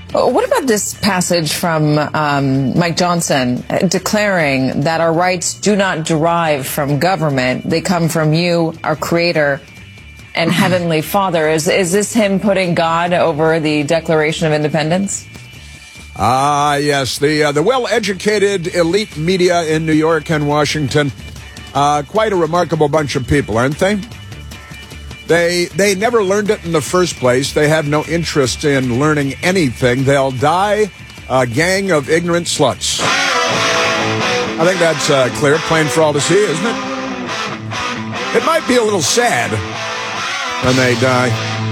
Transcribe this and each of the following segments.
What about this passage from Mike Johnson declaring that our rights do not derive from government? They come from you, our Creator and Heavenly Father. Is this him putting God over the Declaration of Independence? Yes. The well-educated elite media in New York and Washington, quite a remarkable bunch of people, aren't they? They never learned it in the first place. They have no interest in learning anything. They'll die a gang of ignorant sluts. I think that's clear, plain for all to see, isn't it? It might be a little sad when they die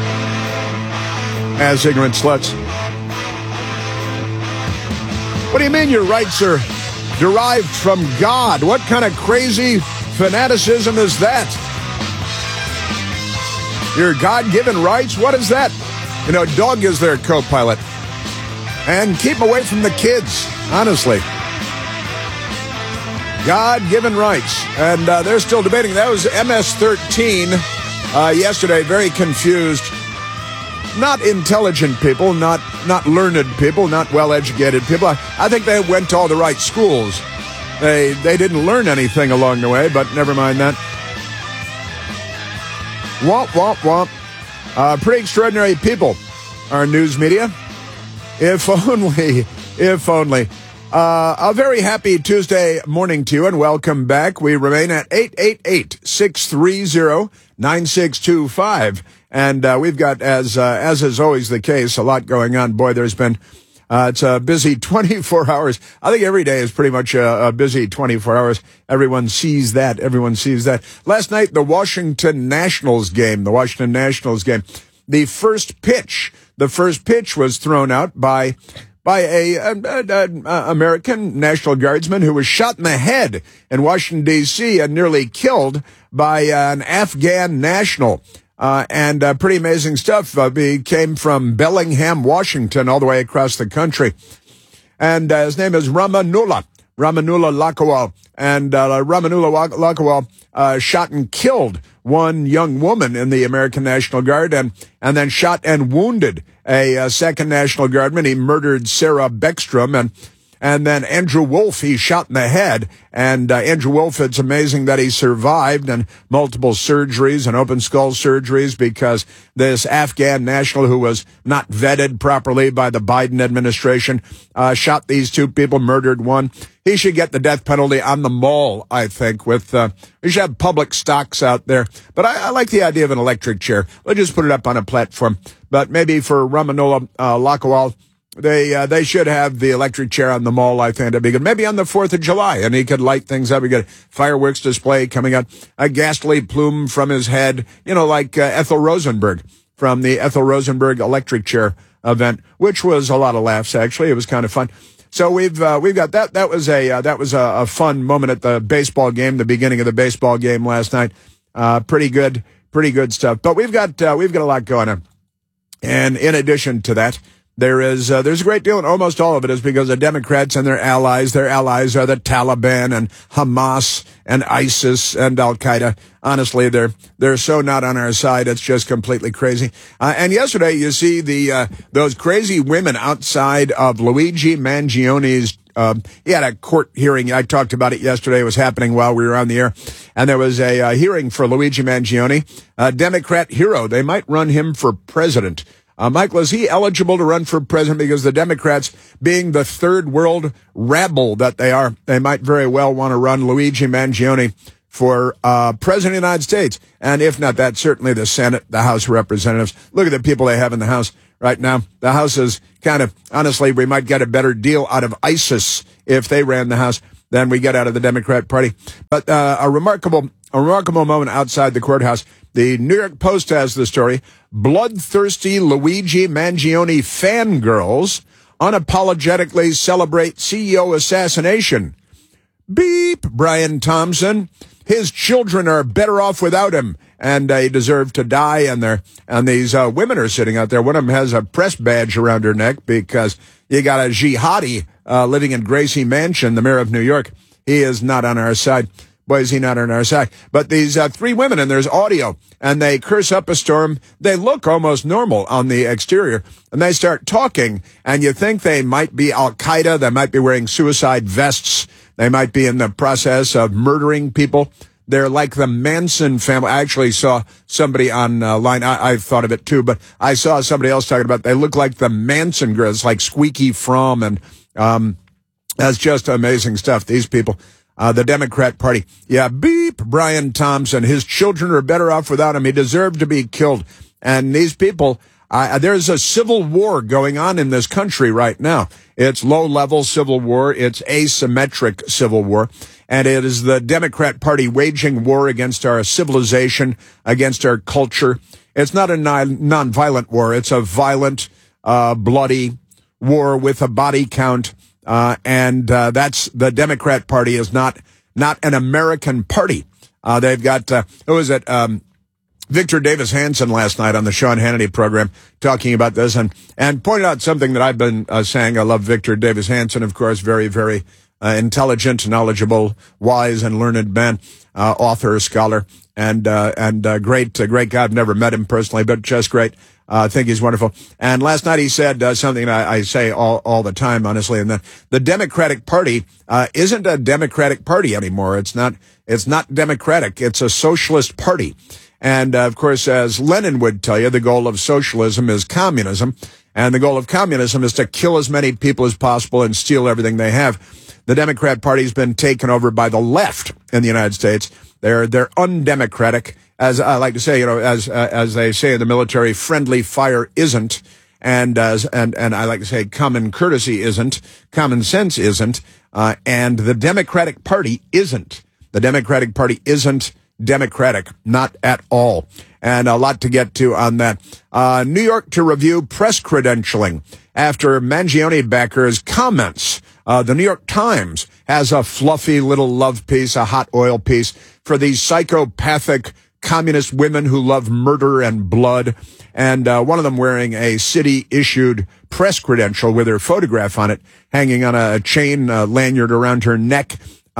as ignorant sluts. What do you mean your rights are derived from God? What kind of crazy fanaticism is that? Your God-given rights? What is that? You know, dog is their co-pilot. And keep them away from the kids, honestly. God-given rights. And they're still debating. That was MS-13 yesterday, very confused. Not intelligent people, not learned people, not well-educated people. I think they went to all the right schools. They didn't learn anything along the way, but never mind that. Womp, womp, womp. Pretty extraordinary people, our news media. If only. A very happy Tuesday morning to you, and welcome back. We remain at 888-630-9625. And we've got, as is always the case, a lot going on. Boy, there's been, it's a busy 24 hours. I think every day is pretty much a busy 24 hours. Everyone sees that. Last night, the Washington Nationals game. The first pitch was thrown out by a American National Guardsman who was shot in the head in Washington, D.C. and nearly killed by an Afghan national. And pretty amazing stuff. He came from Bellingham, Washington, all the way across the country. And his name is Rahmanullah Lakhwal. And Rahmanullah Lakhwal shot and killed one young woman in the American National Guard and then shot and wounded a second National Guardman. He murdered Sarah Beckstrom and then Andrew Wolf, he shot in the head. And Andrew Wolf, it's amazing that he survived and multiple surgeries and open skull surgeries because this Afghan national who was not vetted properly by the Biden administration shot these two people, murdered one. He should get the death penalty on the mall, I think. We should have public stocks out there. But I like the idea of an electric chair. We'll just put it up on a platform. But maybe for Rahmanullah Lakhwal, they should have the electric chair on the mall. I think that'd be good. Maybe on the 4th of July, and he could light things up. We get a fireworks display coming out, a ghastly plume from his head, like Ethel Rosenberg from the Ethel Rosenberg electric chair event, which was a lot of laughs. Actually, it was kind of fun. So we've got that. That was a fun moment at the baseball game, the beginning of the baseball game last night. Pretty good stuff. But we've got a lot going on, and in addition to that, there's a great deal, and almost all of it is because of Democrats and their allies. Their allies are the Taliban and Hamas and ISIS and Al-Qaeda. Honestly, they're so not on our side. It's just completely crazy. And yesterday, you see those crazy women outside of Luigi Mangioni's. He had a court hearing. I talked about it yesterday. It was happening while we were on the air. And there was a hearing for Luigi Mangione, a Democrat hero. They might run him for president. Michael, is he eligible to run for president? Because the Democrats, being the third world rabble that they are, they might very well want to run Luigi Mangione for president of the United States. And if not that, certainly the Senate, the House of Representatives. Look at the people they have in the House right now. The House is honestly, we might get a better deal out of ISIS if they ran the House than we get out of the Democrat Party. But a remarkable moment outside the courthouse. The New York Post has the story. Bloodthirsty Luigi Mangione fangirls unapologetically celebrate CEO assassination. Beep, Brian Thompson. His children are better off without him, and they deserve to die. And these women are sitting out there. One of them has a press badge around her neck because you got a jihadi living in Gracie Mansion, the mayor of New York. He is not on our side. boy, is he not on our side. But these three women, and there's audio, and they curse up a storm. They look almost normal on the exterior, and they start talking, and you think they might be Al-Qaeda. They might be wearing suicide vests. They might be in the process of murdering people. They're like the Manson family. I actually saw somebody online. I thought of it too, but I saw somebody else talking about they look like the Manson girls, like Squeaky Fromm, and that's just amazing stuff. These people, the Democrat Party, yeah, beep, Brian Thompson. His children are better off without him. He deserved to be killed. And these people, there's a civil war going on in this country right now. It's low-level civil war. It's asymmetric civil war. And it is the Democrat Party waging war against our civilization, against our culture. It's not a non-violent war. It's a violent, bloody war with a body count. And that's the Democrat Party is not an American party. They've got, who was it? Victor Davis Hanson last night on the Sean Hannity program talking about this and pointed out something that I've been saying. I love Victor Davis Hanson, of course, very, very intelligent, knowledgeable, wise, and learned man, author, scholar, and great guy. I've never met him personally, but just great. I think he's wonderful. And last night he said something I say all the time, honestly, and the Democratic Party isn't a Democratic Party anymore. It's not democratic. It's a socialist party. And, of course, as Lenin would tell you, the goal of socialism is communism. And the goal of communism is to kill as many people as possible and steal everything they have. The Democrat Party has been taken over by the left in the United States. They're undemocratic. As I like to say, as they say in the military, friendly fire isn't. And I like to say common courtesy isn't. Common sense isn't. And the Democratic Party isn't. The Democratic Party isn't democratic, not at all. And a lot to get to on that. New York to review press credentialing after Mangione backers' comments. The New York Times has a fluffy little love piece, a hot oil piece for these psychopathic communist women who love murder and blood. And one of them wearing a city-issued press credential with her photograph on it, hanging on a chain lanyard around her neck.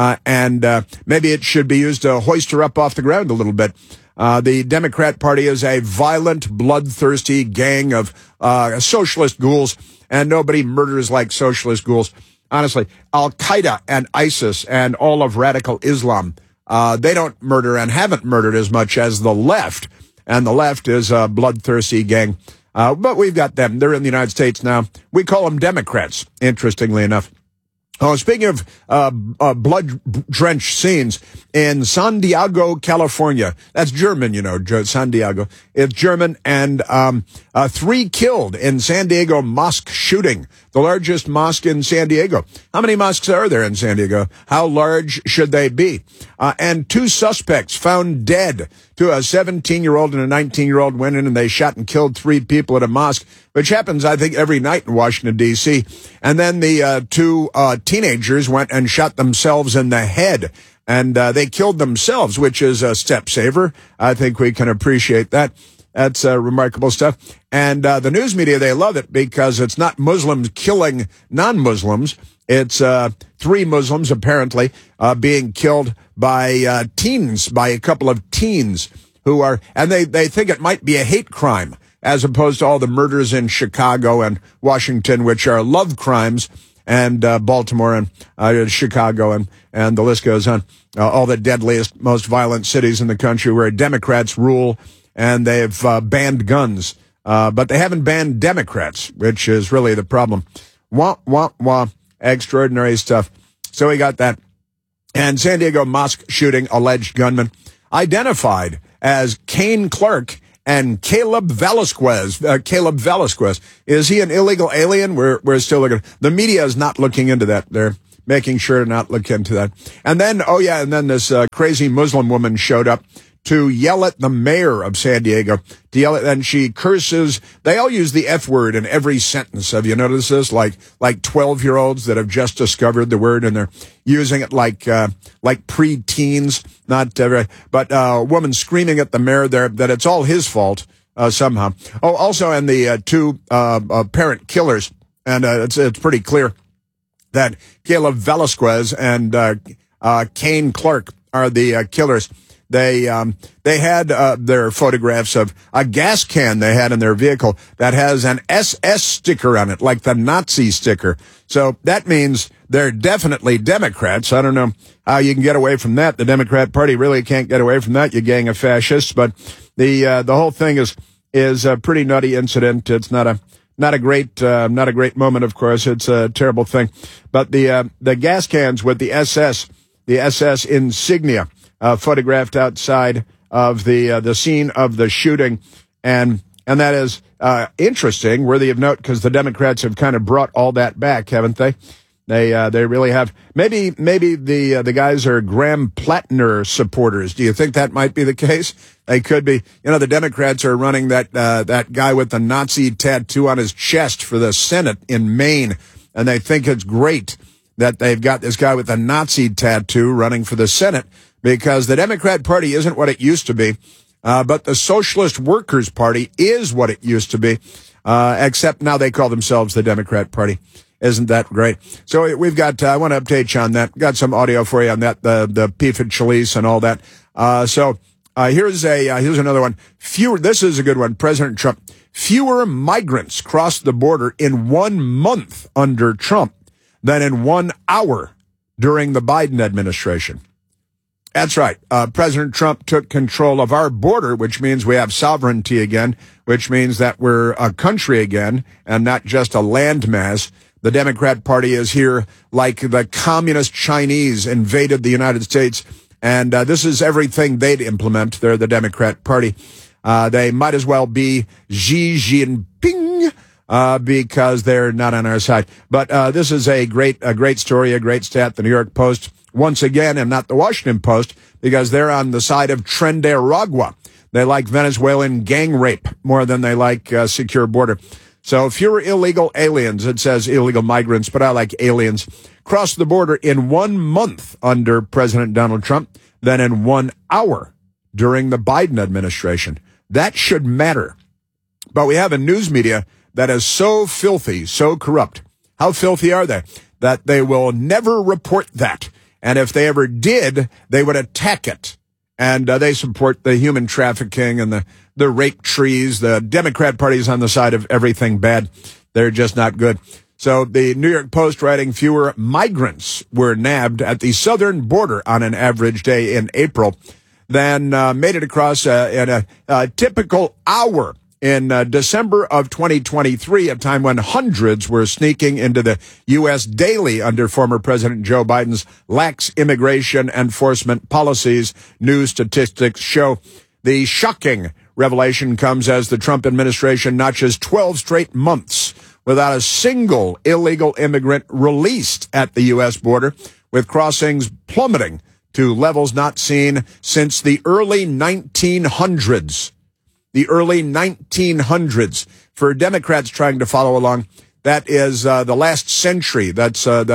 And maybe it should be used to hoist her up off the ground a little bit. The Democrat Party is a violent, bloodthirsty gang of socialist ghouls, and nobody murders like socialist ghouls. Honestly, Al-Qaeda and ISIS and all of radical Islam, they don't murder and haven't murdered as much as the left. And the left is a bloodthirsty gang. But we've got them. They're in the United States now. We call them Democrats, interestingly enough. Oh, speaking of blood-drenched scenes, in San Diego, California, that's German, San Diego. It's German, and 3 killed in San Diego mosque shooting, the largest mosque in San Diego. How many mosques are there in San Diego? How large should they be? And 2 suspects found dead. A 17-year-old and a 19-year-old went in and they shot and killed 3 people at a mosque, which happens, I think, every night in Washington, D.C. And then the 2 teenagers went and shot themselves in the head. And they killed themselves, which is a step saver. I think we can appreciate that. That's remarkable stuff. And the news media, they love it because it's not Muslims killing non-Muslims. It's 3 Muslims, apparently, being killed by teens, by a couple of teens who are, and they think it might be a hate crime, as opposed to all the murders in Chicago and Washington, which are love crimes, and Baltimore and Chicago, and the list goes on. All the deadliest, most violent cities in the country where Democrats rule, and they've banned guns. But they haven't banned Democrats, which is really the problem. Wah, wah, wah. Extraordinary stuff. So we got that. And San Diego mosque shooting alleged gunman identified as Kane Clark and Caleb Velasquez. Caleb Velasquez. Is he an illegal alien? We're still looking. The media is not looking into that. They're making sure to not look into that. And then, this crazy Muslim woman showed up to yell at the mayor of San Diego, and she curses. They all use the F word in every sentence. Have you noticed this? Like 12-year-olds that have just discovered the word, and they're using it like pre-teens. But a woman screaming at the mayor there that it's all his fault, somehow. Oh, also, and the 2 apparent killers, and it's pretty clear that Caleb Velasquez and Kane Clark are the killers. They had their photographs of a gas can they had in their vehicle that has an SS sticker on it, like the Nazi sticker. So that means they're definitely Democrats. I don't know how you can get away from that. The Democrat Party really can't get away from that, you gang of fascists. But the whole thing is a pretty nutty incident. It's not a great moment, of course. It's a terrible thing. But the gas cans with the SS insignia, photographed outside of the scene of the shooting, and that is interesting, worthy of note, because the Democrats have kind of brought all that back, haven't they? They really have. Maybe the guys are Graham Plattner supporters. Do you think that might be the case? They could be. You know, the Democrats are running that guy with the Nazi tattoo on his chest for the Senate in Maine, and they think it's great that they've got this guy with a Nazi tattoo running for the Senate, because the Democrat Party isn't what it used to be, but the Socialist Workers Party is what it used to be, except now they call themselves the Democrat Party. Isn't that great? So we've got, I want to update you on that. Got some audio for you on that, the PFID Chalice and all that. Here's another one. This is a good one. President Trump. Fewer migrants crossed the border in 1 month under Trump than in 1 hour during the Biden administration. That's right. President Trump took control of our border, which means we have sovereignty again, which means that we're a country again and not just a landmass. The Democrat Party is here like the communist Chinese invaded the United States, and this is everything they'd implement. They're the Democrat Party. They might as well be Xi Jinping, because they're not on our side. But this is a great story, a great stat. The New York Post, once again, and not the Washington Post, because they're on the side of Trinidad. They like Venezuelan gang rape more than they like secure border. So fewer illegal aliens, it says illegal migrants, but I like aliens, crossed the border in 1 month under President Donald Trump than in 1 hour during the Biden administration. That should matter. But we have a news media that is so filthy, so corrupt. How filthy are they? That they will never report that. And if they ever did, they would attack it. And they support the human trafficking and the rape trees. The Democrat Party is on the side of everything bad. They're just not good. So the New York Post writing fewer migrants were nabbed at the southern border on an average day in April than made it across in a typical hour in December of 2023, a time when hundreds were sneaking into the U.S. daily under former President Joe Biden's lax immigration enforcement policies, new statistics show. The shocking revelation comes as the Trump administration notches 12 straight months without a single illegal immigrant released at the U.S. border, with crossings plummeting to levels not seen since the early 1900s. The early 1900s. For Democrats trying to follow along, that is the last century. That's not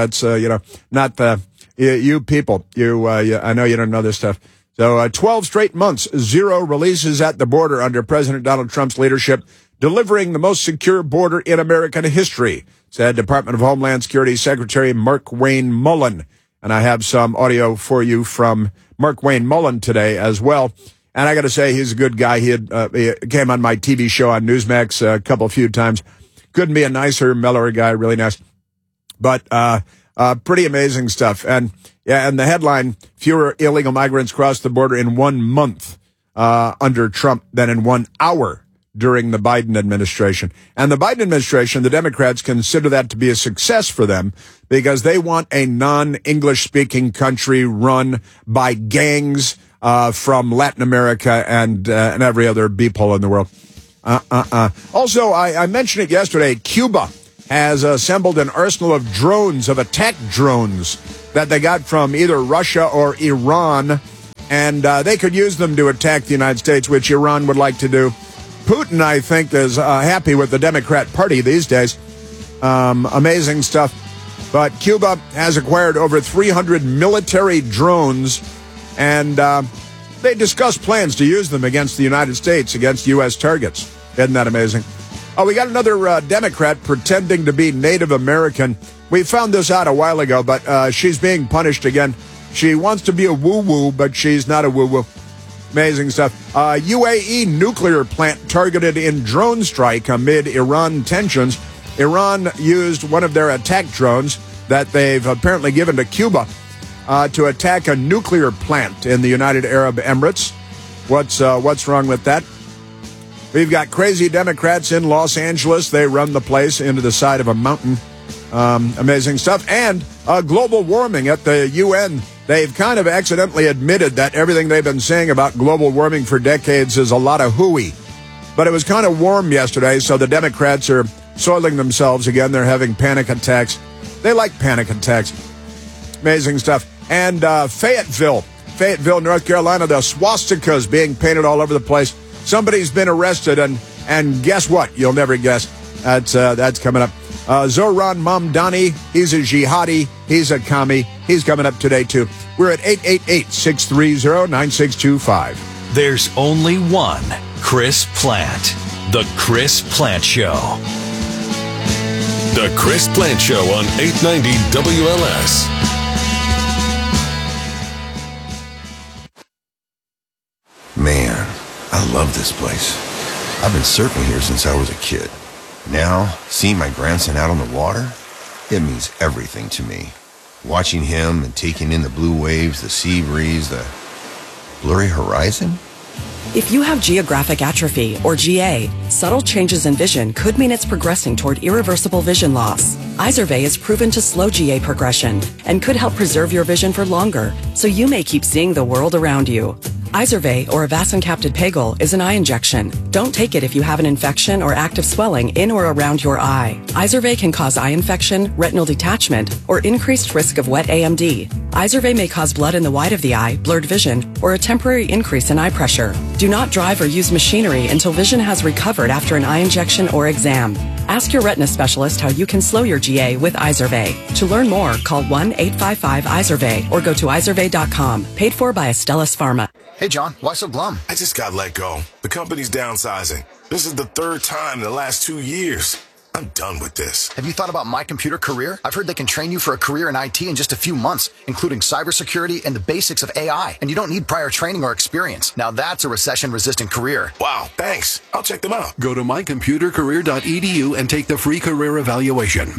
the you people. I know you don't know this stuff. So 12 straight months, 0 releases at the border under President Donald Trump's leadership, delivering the most secure border in American history, said Department of Homeland Security Secretary Markwayne Mullin. And I have some audio for you from Markwayne Mullin today as well. And I got to say, he's a good guy. He came on my TV show on Newsmax a few times. Couldn't be a nicer, mellower guy, really nice. But pretty amazing stuff. And the headline, fewer illegal migrants crossed the border in 1 month under Trump than in 1 hour during the Biden administration. And the Biden administration, the Democrats consider that to be a success for them because they want a non-English speaking country run by gangs from Latin America and every other beephole in the world. Also, I mentioned it yesterday, Cuba has assembled an arsenal of drones, of attack drones, that they got from either Russia or Iran, and they could use them to attack the United States, which Iran would like to do. Putin, I think, is happy with the Democrat Party these days. Amazing stuff. But Cuba has acquired over 300 military drones, and they discussed plans to use them against the United States, against U.S. targets. Isn't that amazing? Oh, we got another Democrat pretending to be Native American. We found this out a while ago, but she's being punished again. She wants to be a woo-woo, but she's not a woo-woo. Amazing stuff. UAE nuclear plant targeted in drone strike amid Iran tensions. Iran used one of their attack drones that they've apparently given to Cuba to attack a nuclear plant in the United Arab Emirates. What's wrong with that? We've got crazy Democrats in Los Angeles. They run the place into the side of a mountain. Amazing stuff. And global warming at the UN. They've kind of accidentally admitted that everything they've been saying about global warming for decades is a lot of hooey. But it was kind of warm yesterday, so the Democrats are soiling themselves again. They're having panic attacks. They like panic attacks. Amazing stuff. And Fayetteville, North Carolina, the swastikas being painted all over the place. Somebody's been arrested, and guess what? You'll never guess. That's coming up. Zohran Mamdani, he's a jihadi, he's a commie. He's coming up today, too. We're at 888-630-9625. There's only one Chris Plante. The Chris Plante Show. The Chris Plante Show on 890 WLS. Man, I love this place. I've been surfing here since I was a kid. Now, seeing my grandson out on the water, it means everything to me. Watching him and taking in the blue waves, the sea breeze, the blurry horizon. If you have geographic atrophy, or GA, subtle changes in vision could mean it's progressing toward irreversible vision loss. Izervay is proven to slow GA progression and could help preserve your vision for longer, so you may keep seeing the world around you. Izervay, or avacincaptad pegol, is an eye injection. Don't take it if you have an infection or active swelling in or around your eye. Izervay can cause eye infection, retinal detachment, or increased risk of wet AMD. Izervay may cause blood in the white of the eye, blurred vision, or a temporary increase in eye pressure. Do not drive or use machinery until vision has recovered after an eye injection or exam. Ask your retina specialist how you can slow your GA with Izervay. To learn more, call 1-855-IZERVAY or go to izervay.com. Paid for by Astellas Pharma. Hey, John, why so glum? I just got let go. The company's downsizing. This is the third time in the last 2 years. I'm done with this. Have you thought about My Computer Career? I've heard they can train you for a career in IT in just a few months, including cybersecurity and the basics of AI. And you don't need prior training or experience. Now that's a recession-resistant career. Wow, thanks. I'll check them out. Go to mycomputercareer.edu and take the free career evaluation.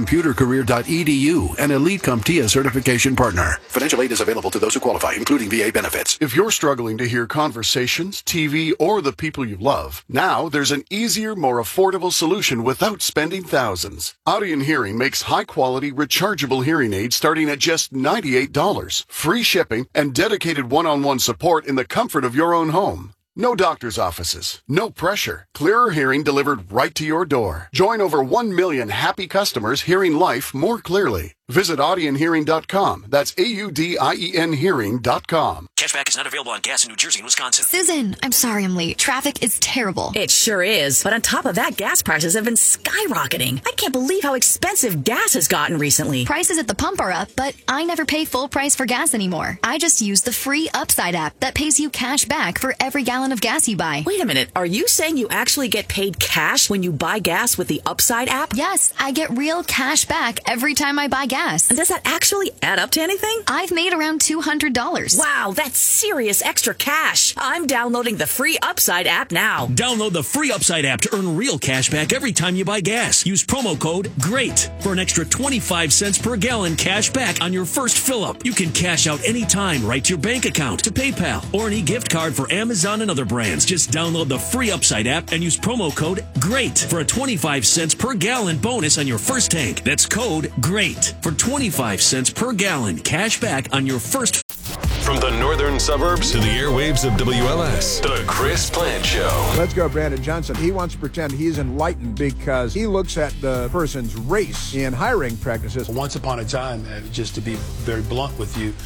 mycomputercareer.edu, an Elite CompTIA certification partner. Financial aid is available to those who qualify, including VA benefits. If you're struggling to hear conversations, TV, or the people you love, now there's an easier, more affordable solution without spending thousands. Audion Hearing makes high-quality, rechargeable hearing aids starting at just $98. Free shipping and dedicated one-on-one support in the comfort of your own home. No doctor's offices, no pressure. Clearer hearing delivered right to your door. Join over 1 million happy customers hearing life more clearly. Visit audionhearing.com. That's AUDIEN hearing.com. Cashback is not available on gas in New Jersey and Wisconsin. Susan, I'm sorry I'm late. Traffic is terrible. It sure is. But on top of that, gas prices have been skyrocketing. I can't believe how expensive gas has gotten recently. Prices at the pump are up, but I never pay full price for gas anymore. I just use the free Upside app that pays you cash back for every gallon of gas you buy. Wait a minute. Are you saying you actually get paid cash when you buy gas with the Upside app? Yes, I get real cash back every time I buy gas. And does that actually add up to anything? I've made around $200. Wow, that's serious extra cash. I'm downloading the free Upside app now. Download the free Upside app to earn real cash back every time you buy gas. Use promo code GREAT for an extra 25 cents per gallon cash back on your first fill-up. You can cash out anytime right to your bank account, to PayPal, or an e-gift card for Amazon and other brands. Just download the free Upside app and use promo code GREAT for a 25 cents per gallon bonus on your first tank. That's code GREAT for 25 cents per gallon cash back on your first. From the northern suburbs to the airwaves of WLS, the Chris Plante Show. Let's go, Brandon Johnson. He wants to pretend he's enlightened because he looks at the person's race in hiring practices. Once upon a time, just to be very blunt with you,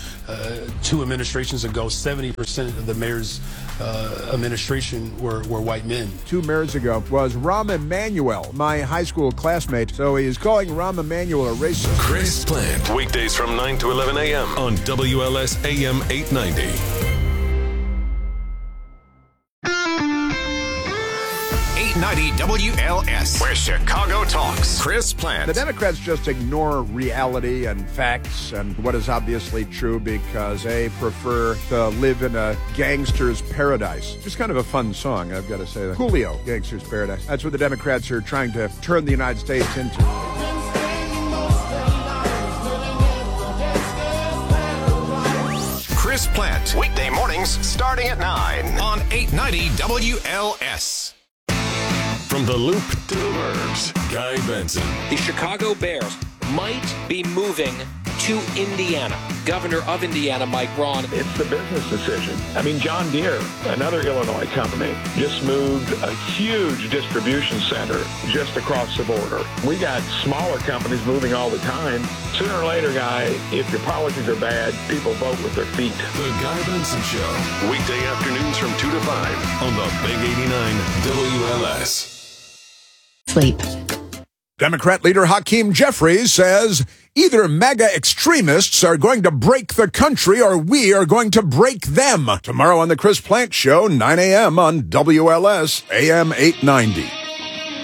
2 administrations ago, 70% of the mayor's administration were white men. 2 mayors ago was Rahm Emanuel, my high school classmate. So he is calling Rahm Emanuel a racist. Chris Plante, weekdays from 9 to 11 a.m. on WLS AM 890. 890 WLS, where Chicago talks. Chris Plant. The Democrats just ignore reality and facts and what is obviously true because they prefer to live in a gangster's paradise. Just kind of a fun song, I've got to say that. Julio, Gangster's Paradise. That's what the Democrats are trying to turn the United States into. Chris Plant, weekday mornings starting at 9 on 890 WLS. From the Loop to the Burbs, Guy Benson. The Chicago Bears might be moving to Indiana. Governor of Indiana, Mike Braun. It's the business decision. I mean, John Deere, another Illinois company, just moved a huge distribution center just across the border. We got smaller companies moving all the time. Sooner or later, Guy, if your policies are bad, people vote with their feet. The Guy Benson Show. Weekday afternoons from 2 to 5 on the Big 89 WLS. Sleep. Democrat leader Hakeem Jeffries says either MAGA extremists are going to break the country or we are going to break them. Tomorrow on the Chris Plant Show, 9 a.m. on WLS AM 890.